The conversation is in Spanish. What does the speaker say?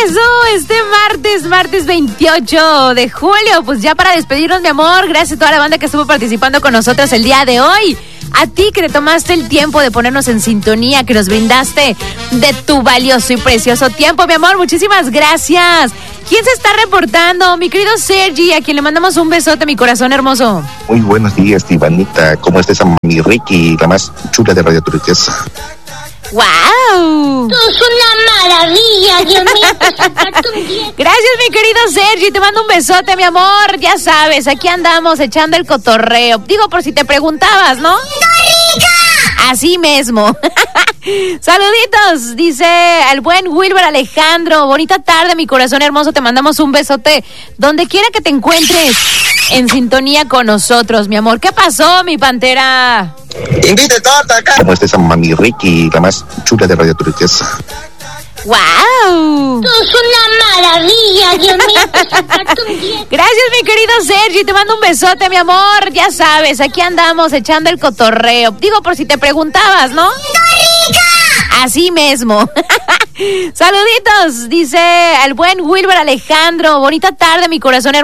eso, martes 28 de julio, pues ya para despedirnos, mi amor, gracias a toda la banda que estuvo participando con nosotros el día de hoy. A ti que te tomaste el tiempo de ponernos en sintonía, que nos brindaste de tu valioso y precioso tiempo, mi amor, muchísimas gracias. ¿Quién se está reportando? Mi querido Sergi, a quien le mandamos un besote, mi corazón hermoso. Muy buenos días, Ivanita. ¿Cómo estás, mi Ricky, la más chula de Radio Turquesa? ¡Wow! ¡Tú es una maravilla, Dios mío! Gracias, mi querido Sergi, te mando un besote, mi amor. Ya sabes, aquí andamos echando el cotorreo. Digo, por si te preguntabas, ¿no? ¡Rica! Así mismo. Saluditos, dice el buen Wilber Alejandro. Bonita tarde, mi corazón hermoso. Te mandamos un besote donde quiera que te encuentres en sintonía con nosotros, mi amor. ¿Qué pasó, mi pantera? Invite torta acá. ¿Cómo estás, mi Ricky, la más chula de Radio Turquesa? ¡Wow! ¡Tú es una maravilla, Dios mío! Gracias, mi querido Sergi, te mando un besote, mi amor. Ya sabes, aquí andamos echando el cotorreo. Digo, por si te preguntabas, ¿no? ¡Rica! Así mismo. Saluditos, dice el buen Wilber Alejandro. Bonita tarde, mi corazón hermoso.